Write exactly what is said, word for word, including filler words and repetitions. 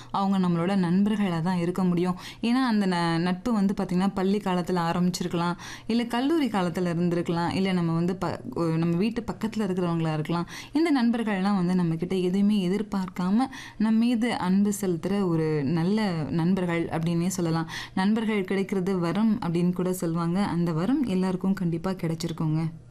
அவங்க நம்மளோட நண்பர்களாக தான் இருக்க முடியும். ஏன்னா அந்த ந நட்பு வந்து பார்த்திங்கன்னா பள்ளி காலத்தில் ஆரம்பிச்சிருக்கலாம், இல்லை கல்லூரி காலத்தில் இருந்திருக்கலாம், இல்லை நம்ம வந்து ப நம்ம வீட்டு பக்கத்தில் இருக்கிறவங்களா இருக்கலாம். இந்த நண்பர்கள்லாம் வந்து நம்மக்கிட்ட எதுவுமே எதிர்பார்க்காம நம்ம மீது அன்பு செலுத்துகிற ஒரு நல்ல நண்பர்கள் அப்படின்னே சொல்லலாம். நண்பர்கள் கிடைக்கிறது வரம் அப்படின்னு கூட சொல்லுவாங்க. அந்த வரம் எல்லாருக்கும் கண்டிப்பாக கிடைச்சிருக்குங்க.